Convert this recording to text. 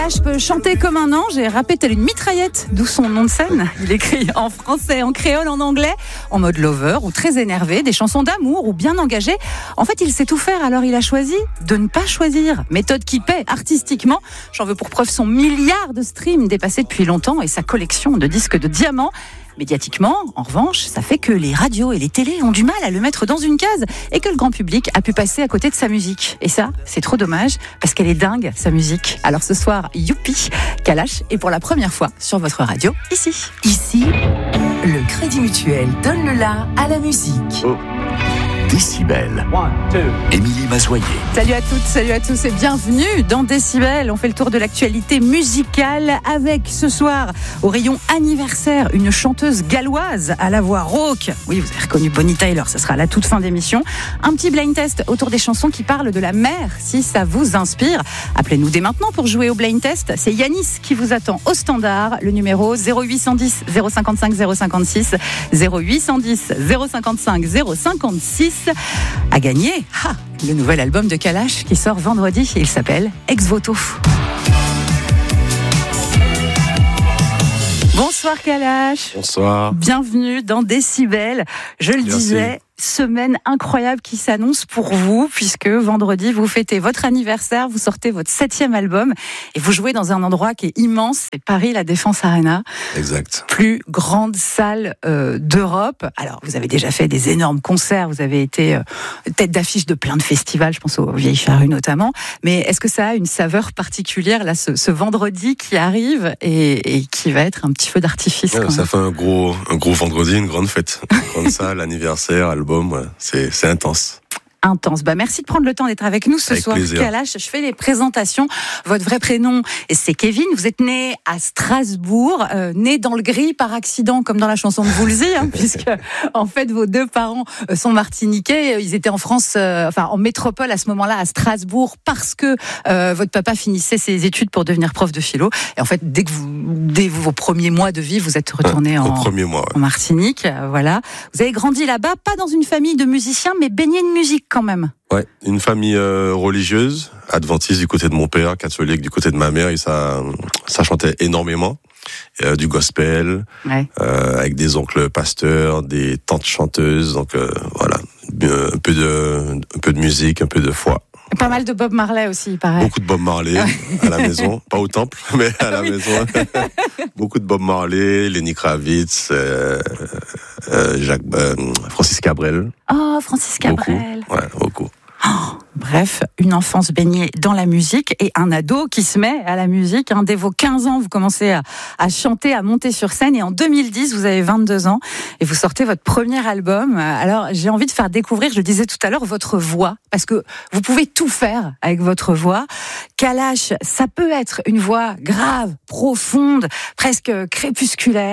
Kalash peut chanter comme un ange et rapper tel une mitraillette, d'où son nom de scène. Il écrit en français, en créole, en anglais, en mode lover ou très énervé, des chansons d'amour ou bien engagées. En fait, il sait tout faire, alors il a choisi de ne pas choisir. Méthode qui paie artistiquement. J'en veux pour preuve son milliard de streams dépassé depuis longtemps et sa collection de disques de diamants. Médiatiquement, en revanche, ça fait que les radios et les télés ont du mal à le mettre dans une case et que le grand public a pu passer à côté de sa musique. Et ça, c'est trop dommage parce qu'elle est dingue, sa musique. Alors ce soir, youpi, Kalash est pour la première fois sur votre radio, ici. Ici, le Crédit Mutuel donne le la à la musique. Oh. Décibel. Émilie Mazoyer. Salut à toutes, salut à tous et bienvenue dans Décibel. On fait le tour de l'actualité musicale avec ce soir, au rayon anniversaire, une chanteuse galloise à la voix rauque. Oui, vous avez reconnu Bonnie Tyler, ça sera à la toute fin d'émission. Un petit blind test autour des chansons qui parlent de la mer, si ça vous inspire. Appelez-nous dès maintenant pour jouer au blind test. C'est Yanis qui vous attend au standard. Le numéro 0810 055 056 0810 055 056. À gagner, le nouvel album de Kalash qui sort vendredi. Il s'appelle Ex Voto. Bonsoir Kalash. Bonsoir. Bienvenue dans Décibel. Je le disais, semaine incroyable qui s'annonce pour vous, puisque vendredi, vous fêtez votre anniversaire, vous sortez votre 7e album et vous jouez dans un endroit qui est immense, c'est Paris, la Défense Arena. Exact. Plus grande salle d'Europe. Alors, vous avez déjà fait des énormes concerts, vous avez été tête d'affiche de plein de festivals, je pense aux Vieilles Charrues notamment, mais est-ce que ça a une saveur particulière, là, ce vendredi qui arrive et qui va être un petit feu d'artifice ça fait un gros vendredi, une grande fête. Grande salle, anniversaire, album, ouais, c'est intense. Intense. Merci de prendre le temps d'être avec nous ce avec soir. Plaisir. Kalash, je fais les présentations. Votre vrai prénom, c'est Kevin. Vous êtes né à Strasbourg, né dans le gris par accident, comme dans la chanson de Woolsey, puisque en fait vos deux parents sont martiniquais. Ils étaient en France, en métropole à ce moment-là, à Strasbourg, parce que votre papa finissait ses études pour devenir prof de philo. Et en fait, dès vos premiers mois de vie, vous êtes retourné en Martinique. Voilà. Vous avez grandi là-bas, pas dans une famille de musiciens, mais baigné de musique quand même. Ouais, une famille religieuse, adventiste du côté de mon père, catholique du côté de ma mère, et ça chantait énormément. Du gospel, ouais. Avec des oncles pasteurs, des tantes chanteuses, donc voilà, un peu de musique, un peu de foi. Pas mal de Bob Marley aussi, il paraît. Beaucoup de Bob Marley à la maison, pas au temple, mais à la maison. Beaucoup de Bob Marley, Lenny Kravitz, Francis Cabrel. Oh, Francis Cabrel. Beaucoup. Bref, une enfance baignée dans la musique et un ado qui se met à la musique. Dès vos 15 ans, vous commencez à chanter, à monter sur scène. Et en 2010, vous avez 22 ans et vous sortez votre premier album. Alors, j'ai envie de faire découvrir, je le disais tout à l'heure, votre voix. Parce que vous pouvez tout faire avec votre voix. Kalash, ça peut être une voix grave, profonde, presque crépusculaire.